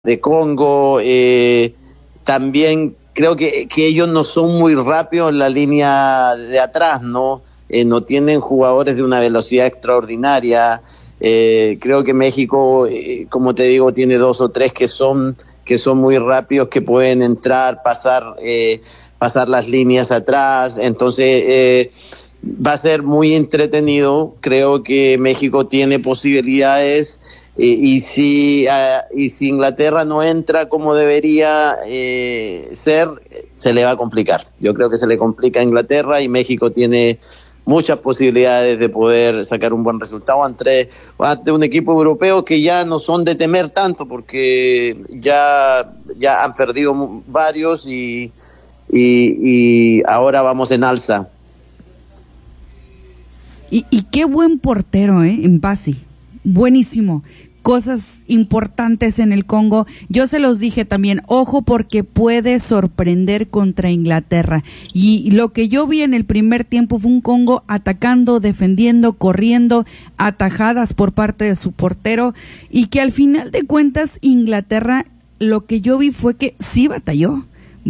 de Congo. También creo que ellos no son muy rápidos en la línea de atrás, ¿no? No tienen jugadores de una velocidad extraordinaria. Creo que México, como te digo, tiene dos o tres que son muy rápidos, que pueden entrar, pasar las líneas atrás. Entonces va a ser muy entretenido. Creo que México tiene posibilidades. Y si Inglaterra no entra como debería ser, se le va a complicar. Yo creo que se le complica a Inglaterra, y México tiene muchas posibilidades de poder sacar un buen resultado ante un equipo europeo que ya no son de temer tanto, porque ya han perdido varios y ahora vamos en alza. Y qué buen portero, Mpasi. Buenísimo. Cosas importantes en el Congo. Yo se los dije también, ojo, porque puede sorprender contra Inglaterra. Y lo que yo vi en el primer tiempo fue un Congo atacando, defendiendo, corriendo, atajadas por parte de su portero, y que al final de cuentas Inglaterra, lo que yo vi fue que sí batalló,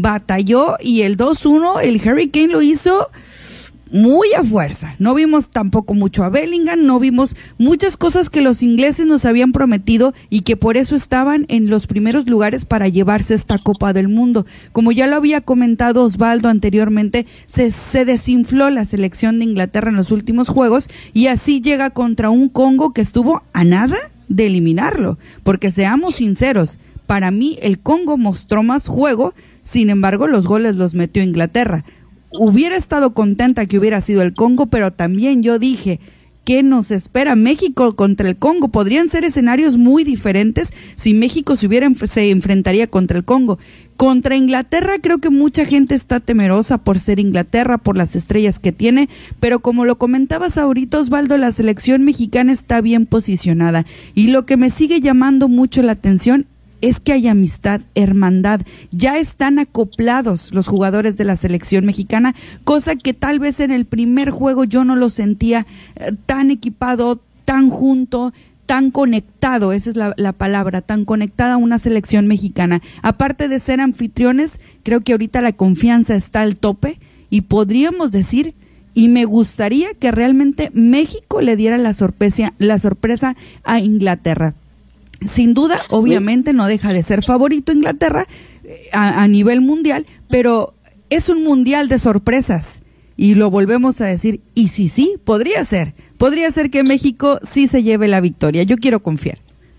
y el 2-1, el Harry Kane lo hizo muy a fuerza. No vimos tampoco mucho a Bellingham, no vimos muchas cosas que los ingleses nos habían prometido y que por eso estaban en los primeros lugares para llevarse esta Copa del Mundo. Como ya lo había comentado Osvaldo anteriormente, se desinfló la selección de Inglaterra en los últimos juegos, y así llega contra un Congo que estuvo a nada de eliminarlo, porque seamos sinceros, para mí el Congo mostró más juego, sin embargo los goles los metió Inglaterra. Hubiera estado contenta que hubiera sido el Congo, pero también yo dije, ¿qué nos espera México contra el Congo? Podrían ser escenarios muy diferentes si México se enfrentaría contra el Congo. Contra Inglaterra creo que mucha gente está temerosa por ser Inglaterra, por las estrellas que tiene, pero como lo comentabas ahorita, Osvaldo, la selección mexicana está bien posicionada, y lo que me sigue llamando mucho la atención es que hay amistad, hermandad. Ya están acoplados los jugadores de la selección mexicana, cosa que tal vez en el primer juego yo no lo sentía tan equipado, tan junto, tan conectado. Esa es la palabra, tan conectada a una selección mexicana. Aparte de ser anfitriones, creo que ahorita la confianza está al tope, y podríamos decir, y me gustaría que realmente México le diera la sorpresa a Inglaterra. Sin duda, obviamente no deja de ser favorito Inglaterra a nivel mundial, pero es un mundial de sorpresas, y lo volvemos a decir, y sí, podría ser que México sí se lleve la victoria. Yo quiero confiar.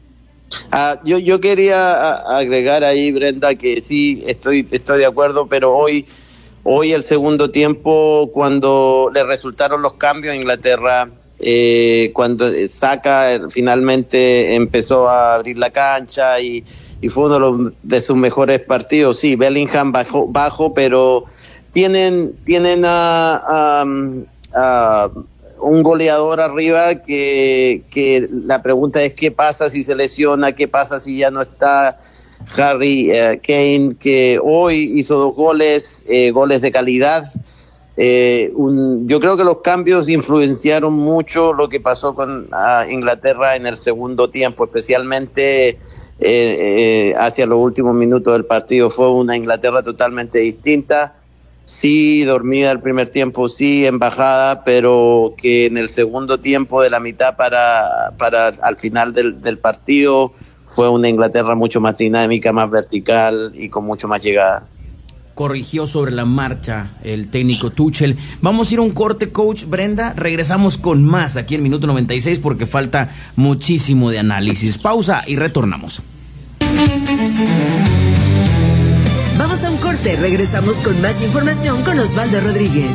Yo quería agregar ahí, Brenda, que sí, estoy de acuerdo, pero hoy el segundo tiempo, cuando le resultaron los cambios a Inglaterra, cuando Saka finalmente empezó a abrir la cancha y fue uno de sus mejores partidos. Sí, Bellingham bajo, pero tienen a un goleador arriba que la pregunta es qué pasa si se lesiona, qué pasa si ya no está Harry Kane, que hoy hizo 2 goles de calidad. Yo creo que los cambios influenciaron mucho lo que pasó con Inglaterra en el segundo tiempo, especialmente hacia los últimos minutos del partido. Fue una Inglaterra totalmente distinta, sí dormida el primer tiempo, sí en bajada, pero que en el segundo tiempo, de la mitad para al final del partido, fue una Inglaterra mucho más dinámica, más vertical y con mucho más llegada. Corrigió sobre la marcha el técnico Tuchel. Vamos a ir a un corte, coach. Brenda, regresamos con más aquí en Minuto 96 porque falta muchísimo de análisis. Pausa y retornamos. Vamos a un corte, regresamos con más información con Osvaldo Rodríguez.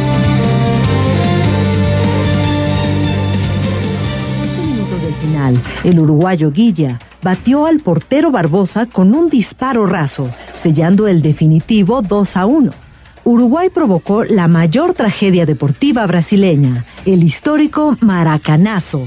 15 minutos del final, el uruguayo Guilla batió al portero Barbosa con un disparo raso, sellando el definitivo 2-1. Uruguay provocó la mayor tragedia deportiva brasileña, el histórico Maracanazo.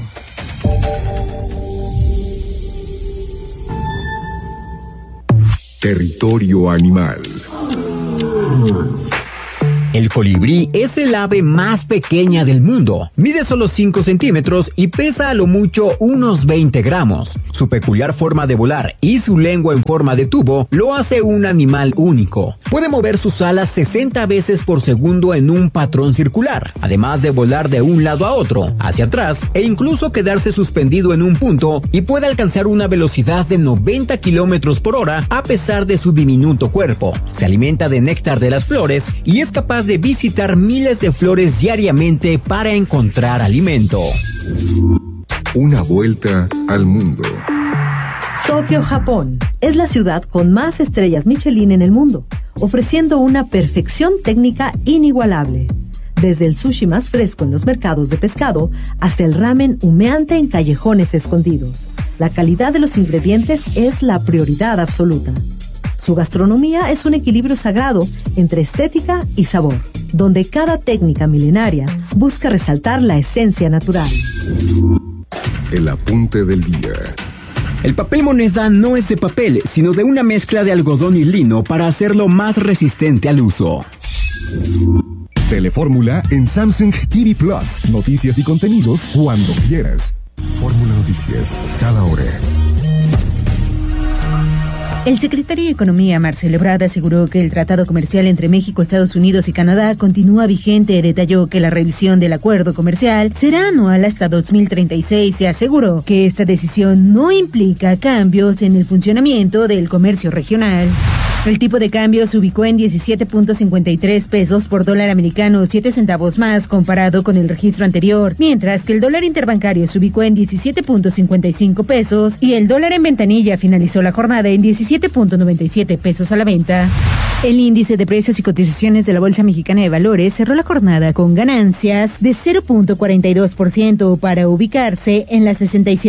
Territorio Animal. El colibrí es el ave más pequeña del mundo. Mide solo 5 centímetros y pesa a lo mucho unos 20 gramos. Su peculiar forma de volar y su lengua en forma de tubo lo hace un animal único. Puede mover sus alas 60 veces por segundo en un patrón circular, además de volar de un lado a otro, hacia atrás e incluso quedarse suspendido en un punto, y puede alcanzar una velocidad de 90 kilómetros por hora a pesar de su diminuto cuerpo. Se alimenta de néctar de las flores y es capaz de visitar miles de flores diariamente para encontrar alimento. Una vuelta al mundo. Tokio, Japón, es la ciudad con más estrellas Michelin en el mundo, ofreciendo una perfección técnica inigualable. Desde el sushi más fresco en los mercados de pescado hasta el ramen humeante en callejones escondidos. La calidad de los ingredientes es la prioridad absoluta. Su gastronomía es un equilibrio sagrado entre estética y sabor, donde cada técnica milenaria busca resaltar la esencia natural. El apunte del día. El papel moneda no es de papel, sino de una mezcla de algodón y lino para hacerlo más resistente al uso. Telefórmula en Samsung TV Plus. Noticias y contenidos cuando quieras. Fórmula Noticias, cada hora. El secretario de Economía, Marcelo Ebrard, aseguró que el tratado comercial entre México, Estados Unidos y Canadá continúa vigente. Detalló que la revisión del acuerdo comercial será anual hasta 2036 y aseguró que esta decisión no implica cambios en el funcionamiento del comercio regional. El tipo de cambio se ubicó en 17.53 pesos por dólar americano, 7 centavos más comparado con el registro anterior, mientras que el dólar interbancario se ubicó en 17.55 pesos y el dólar en ventanilla finalizó la jornada en 17.97 pesos a la venta. El índice de precios y cotizaciones de la Bolsa Mexicana de Valores cerró la jornada con ganancias de 0.42% para ubicarse en las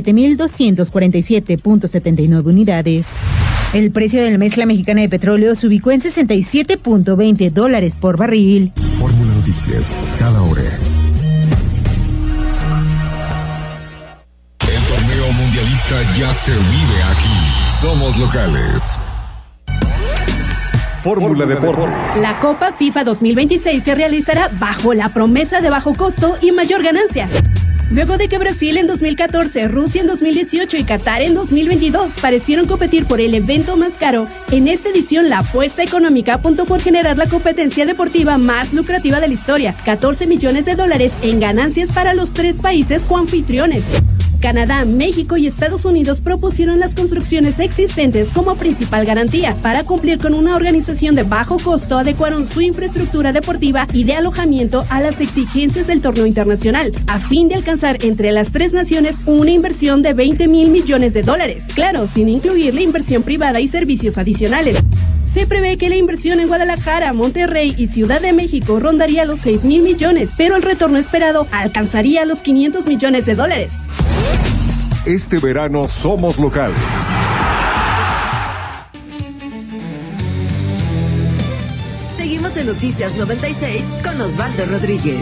67.247.79 unidades. El precio del mezcla mexicana de petróleo se ubicó en $67.20 por barril. Fórmula Noticias, cada hora. El torneo mundialista ya se vive aquí. Somos locales. Fórmula Deportes. La Copa FIFA 2026 se realizará bajo la promesa de bajo costo y mayor ganancia. Luego de que Brasil en 2014, Rusia en 2018 y Qatar en 2022 parecieron competir por el evento más caro, en esta edición la apuesta económica apuntó por generar la competencia deportiva más lucrativa de la historia, $14 millones en ganancias para los 3 países coanfitriones. Canadá, México y Estados Unidos propusieron las construcciones existentes como principal garantía. Para cumplir con una organización de bajo costo, adecuaron su infraestructura deportiva y de alojamiento a las exigencias del torneo internacional, a fin de alcanzar entre las 3 naciones una inversión de $20 mil millones. Claro, sin incluir la inversión privada y servicios adicionales. Se prevé que la inversión en Guadalajara, Monterrey y Ciudad de México rondaría los $6 mil millones, pero el retorno esperado alcanzaría los $500 millones. Este verano somos locales. Seguimos en Noticias 96 con Osvaldo Rodríguez.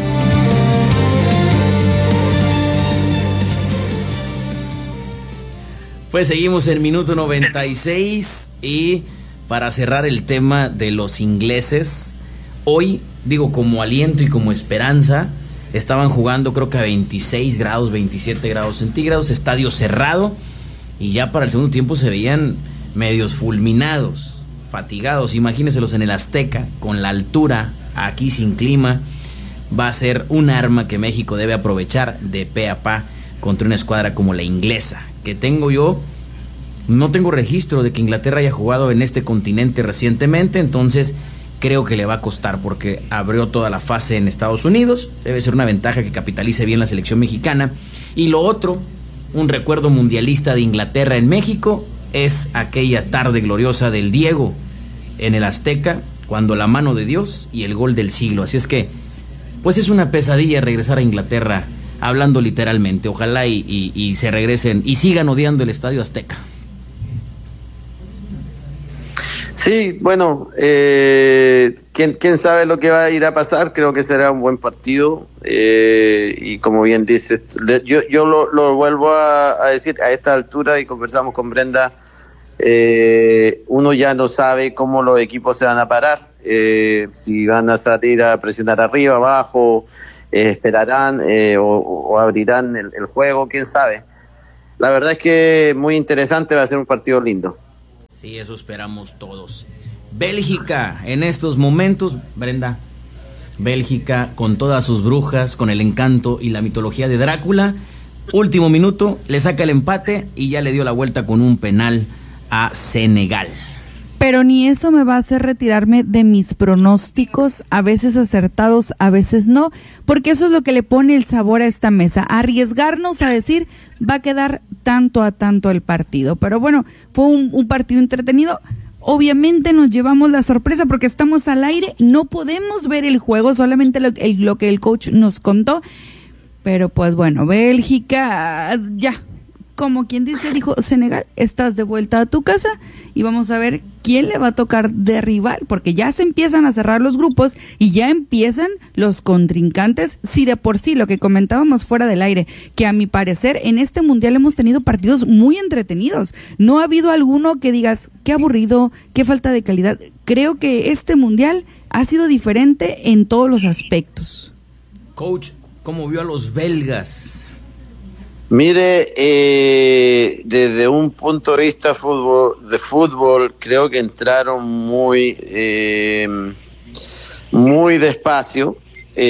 Pues seguimos en minuto 96 y para cerrar el tema de los ingleses, hoy, digo, como aliento y como esperanza, estaban jugando creo que a 26 grados, 27 grados centígrados, estadio cerrado, y ya para el segundo tiempo se veían medios fulminados, fatigados. Imagínenselos en el Azteca, con la altura, aquí sin clima. Va a ser un arma que México debe aprovechar de pe a pa contra una escuadra como la inglesa, que no tengo registro de que Inglaterra haya jugado en este continente recientemente, entonces creo que le va a costar porque abrió toda la fase en Estados Unidos. Debe ser una ventaja que capitalice bien la selección mexicana. Y lo otro, un recuerdo mundialista de Inglaterra en México, es aquella tarde gloriosa del Diego en el Azteca, cuando la mano de Dios y el gol del siglo. Así es que, pues es una pesadilla regresar a Inglaterra, hablando literalmente. Ojalá y se regresen y sigan odiando el Estadio Azteca. Sí, bueno, ¿quién sabe lo que va a ir a pasar? Creo que será un buen partido, y como bien dices, yo lo vuelvo a decir a esta altura, y conversamos con Brenda, uno ya no sabe cómo los equipos se van a parar. si van a salir a presionar arriba, abajo, esperarán o abrirán el juego, quién sabe. La verdad es que muy interesante, va a ser un partido lindo. Sí, eso esperamos todos. Bélgica, en estos momentos, Brenda, Bélgica con todas sus brujas, con el encanto y la mitología de Drácula, último minuto, le saca el empate y ya le dio la vuelta con un penal a Senegal. Pero ni eso me va a hacer retirarme de mis pronósticos, a veces acertados, a veces no, porque eso es lo que le pone el sabor a esta mesa, arriesgarnos a decir va a quedar tanto a tanto el partido. Pero bueno, fue un partido entretenido. Obviamente nos llevamos la sorpresa porque estamos al aire, no podemos ver el juego, solamente lo que el coach nos contó. Pero pues bueno, Bélgica, ya, como quien dice, dijo, Senegal, estás de vuelta a tu casa y vamos a ver quién le va a tocar de rival, porque ya se empiezan a cerrar los grupos y ya empiezan los contrincantes. Si de por sí, lo que comentábamos fuera del aire, que a mi parecer en este mundial hemos tenido partidos muy entretenidos. No ha habido alguno que digas, qué aburrido, qué falta de calidad. Creo que este mundial ha sido diferente en todos los aspectos. Coach, ¿cómo vio a los belgas? Mire, desde un punto de vista de fútbol, creo que entraron muy despacio,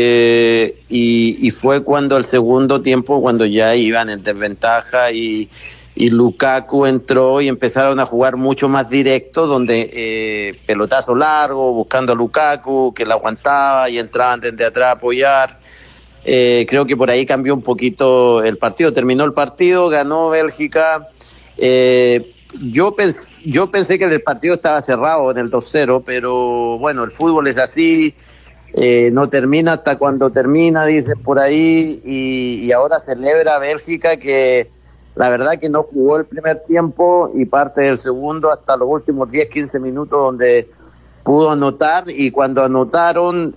y fue cuando el segundo tiempo, cuando ya iban en desventaja y Lukaku entró y empezaron a jugar mucho más directo, donde pelotazo largo, buscando a Lukaku, que la aguantaba y entraban desde atrás a apoyar. Creo que por ahí cambió un poquito el partido. Terminó el partido, ganó Bélgica. Yo pensé que el partido estaba cerrado en el 2-0, pero bueno, el fútbol es así, no termina hasta cuando termina, dicen por ahí, y ahora celebra Bélgica, que la verdad que no jugó el primer tiempo y parte del segundo hasta los últimos 10-15 minutos, donde pudo anotar, y cuando anotaron,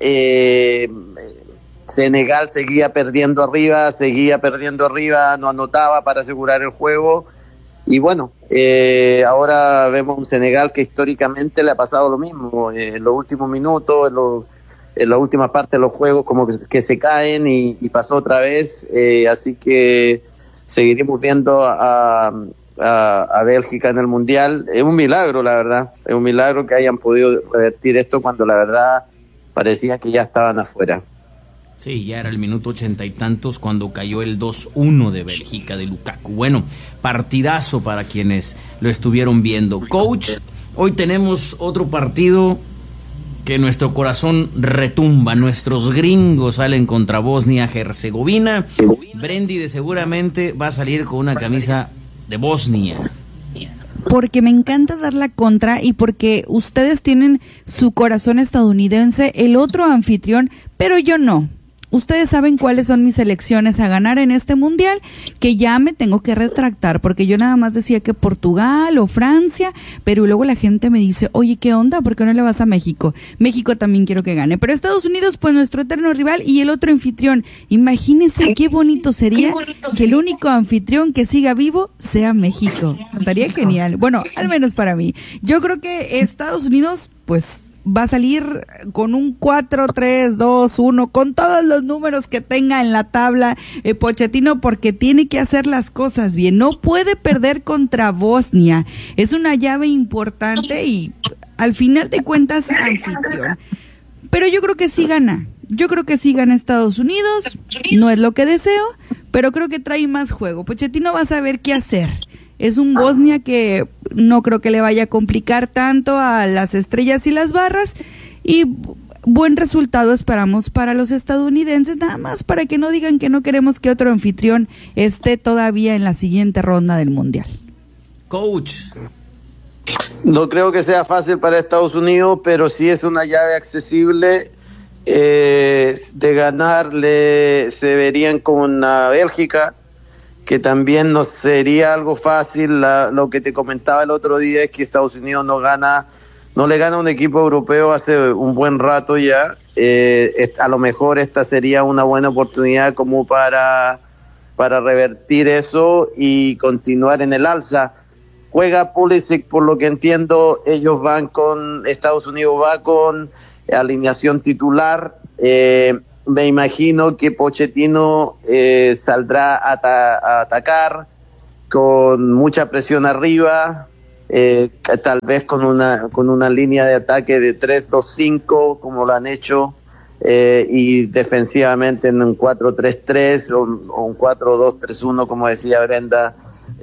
Senegal seguía perdiendo arriba, no anotaba para asegurar el juego. Y bueno, ahora vemos un Senegal que históricamente le ha pasado lo mismo. En los últimos minutos, en la última parte de los juegos, como que se caen y pasó otra vez. Así que seguiremos viendo a Bélgica en el Mundial. Es un milagro, la verdad. Es un milagro que hayan podido revertir esto cuando la verdad parecía que ya estaban afuera. Sí, ya era el minuto 80 y tantos cuando cayó el 2-1 de Bélgica de Lukaku. Bueno, partidazo para quienes lo estuvieron viendo. Coach, hoy tenemos otro partido que nuestro corazón retumba. Nuestros gringos salen contra Bosnia-Herzegovina. Brendy de seguramente va a salir con una camisa de Bosnia. Porque me encanta dar la contra y porque ustedes tienen su corazón estadounidense, el otro anfitrión, pero yo no. Ustedes saben cuáles son mis elecciones a ganar en este mundial, que ya me tengo que retractar, porque yo nada más decía que Portugal o Francia, pero luego la gente me dice, oye, ¿qué onda? ¿Por qué no le vas a México? México también quiero que gane, pero Estados Unidos, pues nuestro eterno rival y el otro anfitrión. Imagínense qué bonito sería que el único anfitrión que siga vivo sea México. Estaría genial. Bueno, al menos para mí. Yo creo que Estados Unidos, pues va a salir con un 4-3-2-1, con todos los números que tenga en la tabla, Pochettino, porque tiene que hacer las cosas bien, no puede perder contra Bosnia, es una llave importante y al final de cuentas anfitrión, pero yo creo que sí gana Estados Unidos, no es lo que deseo, pero creo que trae más juego. Pochettino va a saber qué hacer. Es un Bosnia que no creo que le vaya a complicar tanto a las estrellas y las barras, y buen resultado esperamos para los estadounidenses, nada más para que no digan que no queremos que otro anfitrión esté todavía en la siguiente ronda del Mundial. Coach. No creo que sea fácil para Estados Unidos, pero sí es una llave accesible. De ganarle se verían con Bélgica, que también no sería algo fácil. Lo que te comentaba el otro día es que Estados Unidos no le gana a un equipo europeo hace un buen rato ya. A lo mejor esta sería una buena oportunidad como para revertir eso y continuar en el alza. juega Pulisic, por lo que entiendo, ellos van con, Estados Unidos va con alineación titular. Me imagino que Pochettino saldrá a atacar con mucha presión arriba, tal vez con una línea de ataque de 3-2-5 como lo han hecho, y defensivamente en un 4-3-3 o un 4-2-3-1 como decía Brenda.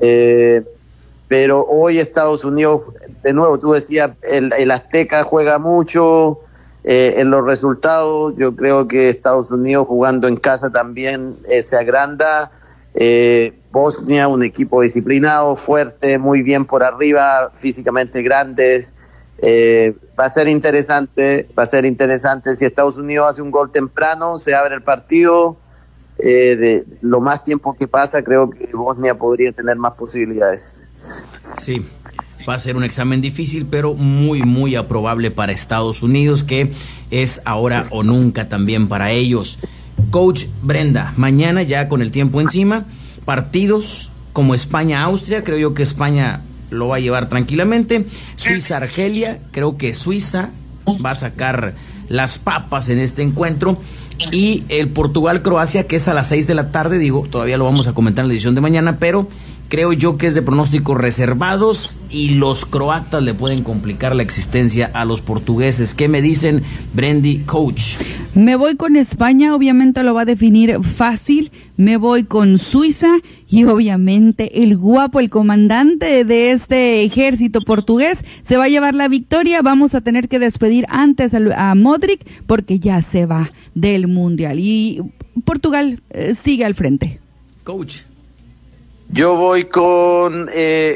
Pero hoy Estados Unidos, de nuevo, tú decías, el Azteca juega mucho en los resultados. Yo creo que Estados Unidos jugando en casa también se agranda. Bosnia, un equipo disciplinado, fuerte, muy bien por arriba, físicamente grandes. Va a ser interesante si Estados Unidos hace un gol temprano, se abre el partido. De lo más tiempo que pasa, creo que Bosnia podría tener más posibilidades. Sí, va a ser un examen difícil, pero muy, muy aprobable para Estados Unidos, que es ahora o nunca también para ellos. Coach Brenda, mañana ya con el tiempo encima, partidos como España-Austria, creo yo que España lo va a llevar tranquilamente. Suiza-Argelia, creo que Suiza va a sacar las papas en este encuentro. Y el Portugal-Croacia, que es a las 6 de la tarde, digo, todavía lo vamos a comentar en la edición de mañana, pero creo yo que es de pronósticos reservados y los croatas le pueden complicar la existencia a los portugueses. ¿Qué me dicen, Brendy, coach? Me voy con España, obviamente lo va a definir fácil. Me voy con Suiza y obviamente el guapo, el comandante de este ejército portugués, se va a llevar la victoria. Vamos a tener que despedir antes a Modric porque ya se va del Mundial y Portugal sigue al frente. Coach. Yo voy con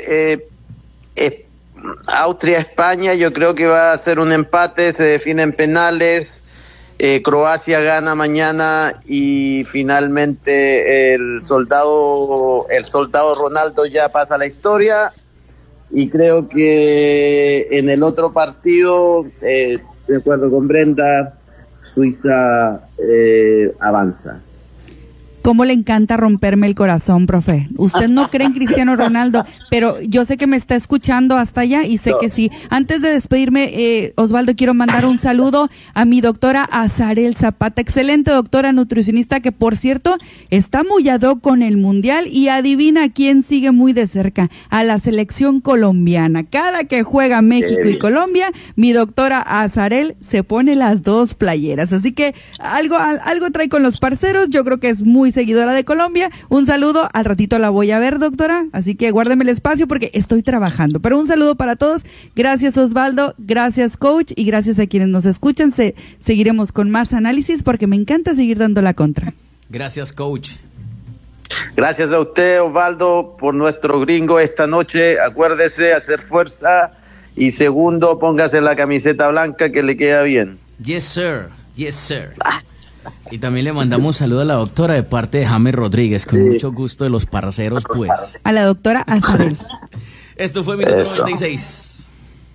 Austria-España. Yo creo que va a ser un empate, se definen penales. Croacia gana mañana y finalmente el soldado Ronaldo ya pasa a la historia. Y creo que en el otro partido, de acuerdo con Brenda, Suiza avanza. ¿Cómo le encanta romperme el corazón, profe? Usted no cree en Cristiano Ronaldo, pero yo sé que me está escuchando hasta allá y sé que sí. Antes de despedirme, Osvaldo, quiero mandar un saludo a mi doctora Azarel Zapata, excelente doctora nutricionista que, por cierto, está muy ad hoc con el Mundial y adivina quién sigue muy de cerca, a la selección colombiana. Cada que juega México y Colombia, mi doctora Azarel se pone las dos playeras. Así que algo trae con los parceros, yo creo que es muy seguidora de Colombia. Un saludo, al ratito la voy a ver, doctora, así que guárdeme el espacio porque estoy trabajando, pero un saludo para todos. Gracias, Osvaldo, gracias, coach, y gracias a quienes nos escuchan. Seguiremos con más análisis porque me encanta seguir dando la contra. Gracias, coach. Gracias a usted, Osvaldo, por nuestro gringo esta noche. Acuérdese, hacer fuerza, y segundo, póngase la camiseta blanca que le queda bien. Yes, sir. Yes, sir. Y también le mandamos un saludo a la doctora de parte de James Rodríguez, con mucho gusto de los parceros, pues. A la doctora Azarel. Esto fue Minuto 96.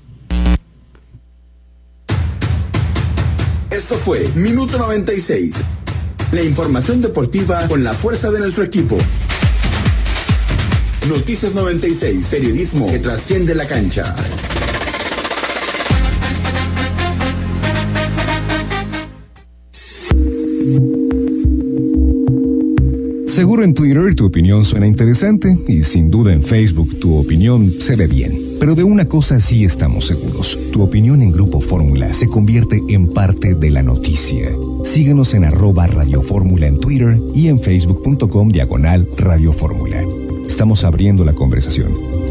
Esto fue Minuto 96. La información deportiva con la fuerza de nuestro equipo. Noticias 96, periodismo que trasciende la cancha. Seguro en Twitter tu opinión suena interesante y sin duda en Facebook tu opinión se ve bien. Pero de una cosa sí estamos seguros. Tu opinión en Grupo Fórmula se convierte en parte de la noticia. Síguenos en @Radio Fórmula en Twitter y en facebook.com/Radio Fórmula. Estamos abriendo la conversación.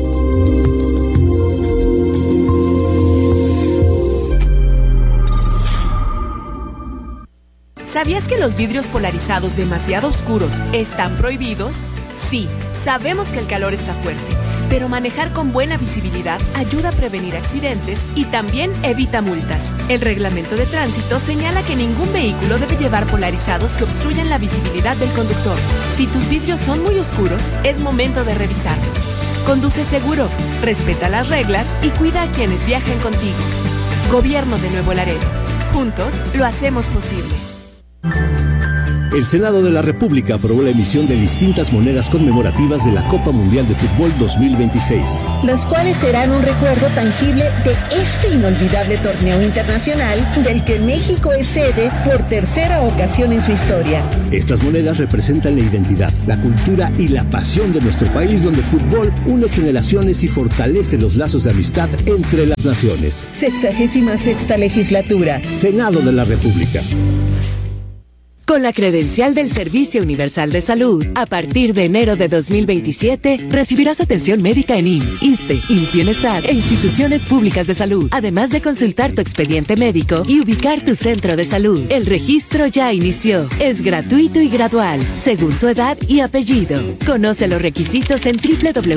¿Sabías que los vidrios polarizados demasiado oscuros están prohibidos? Sí, sabemos que el calor está fuerte, pero manejar con buena visibilidad ayuda a prevenir accidentes y también evita multas. El reglamento de tránsito señala que ningún vehículo debe llevar polarizados que obstruyan la visibilidad del conductor. Si tus vidrios son muy oscuros, es momento de revisarlos. Conduce seguro, respeta las reglas y cuida a quienes viajan contigo. Gobierno de Nuevo Laredo. Juntos lo hacemos posible. El Senado de la República aprobó la emisión de distintas monedas conmemorativas de la Copa Mundial de Fútbol 2026. Las cuales serán un recuerdo tangible de este inolvidable torneo internacional del que México es sede por tercera ocasión en su historia. Estas monedas representan la identidad, la cultura y la pasión de nuestro país, donde el fútbol une generaciones y fortalece los lazos de amistad entre las naciones. 66ª legislatura. Senado de la República. Con la credencial del Servicio Universal de Salud, a partir de enero de 2027, recibirás atención médica en IMSS, ISSSTE, IMSS Bienestar e instituciones públicas de salud, además de consultar tu expediente médico y ubicar tu centro de salud. El registro ya inició. Es gratuito y gradual, según tu edad y apellido. Conoce los requisitos en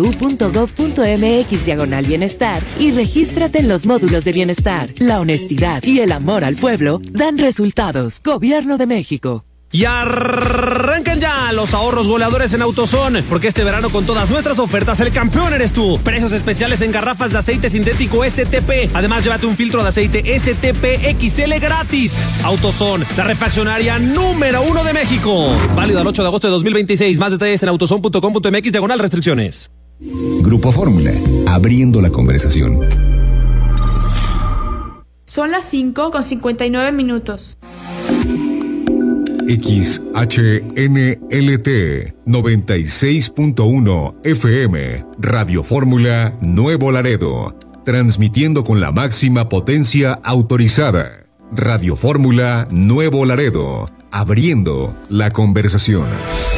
www.gov.mx/bienestar y regístrate en los módulos de bienestar. La honestidad y el amor al pueblo dan resultados. Gobierno de México. Y arrancan ya los ahorros goleadores en AutoZone, porque este verano con todas nuestras ofertas el campeón eres tú. Precios especiales en garrafas de aceite sintético STP. Además, llévate un filtro de aceite STP XL gratis. AutoZone, la refaccionaria número 1 de México. Válido al 8 de agosto de 2026. Más detalles en autozone.com.mx/restricciones. Grupo Fórmula, abriendo la conversación. Son las 5:59. XHNLT 96.1 FM, Radio Fórmula Nuevo Laredo, transmitiendo con la máxima potencia autorizada. Radio Fórmula Nuevo Laredo, abriendo la conversación.